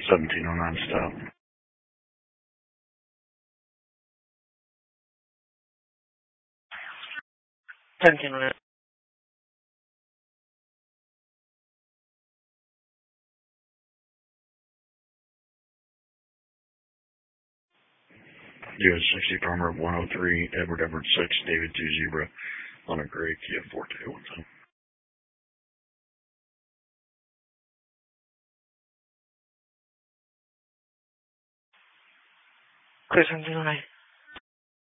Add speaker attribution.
Speaker 1: 1709 stop.
Speaker 2: 1709.
Speaker 1: US 60 Farmer 103, Edward 6, David 20 on a gray Kia Forte 110.
Speaker 2: Clear 1709.